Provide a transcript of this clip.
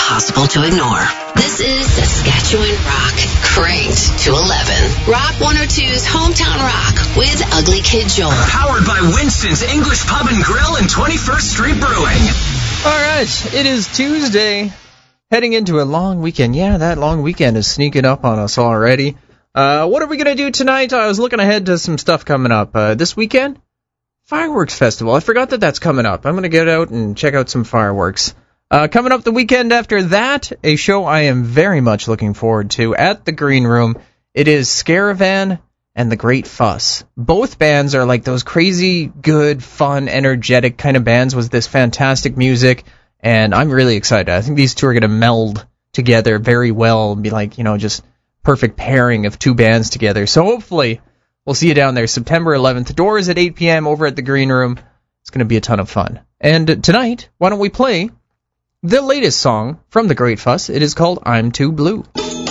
impossible to ignore. This is Saskatchewan Rock, cranked to 11. Rock 102's Hometown Rock with Ugly Kid Joel. Powered by Winston's English Pub and Grill and 21st Street Brewing. All right, it is Tuesday, heading into a long weekend. Yeah, that long weekend is sneaking up on us already. What are we going to do tonight? I was looking ahead to some stuff coming up. This weekend, Fireworks Festival. I forgot that that's coming up. I'm going to get out and check out some fireworks. Coming up the weekend after that, a show I am very much looking forward to at the Green Room. It is Scaravan and The Great Fuss. Both bands are like those crazy, good, fun, energetic kind of bands with this fantastic music, and I'm really excited. I think these two are going to meld together very well and be like, just perfect pairing of two bands together. So hopefully we'll see you down there September 11th. Doors at 8 p.m. over at the Green Room. It's going to be a ton of fun. And tonight, why don't we play the latest song from The Great Fuss? It is called I'm Too Blue.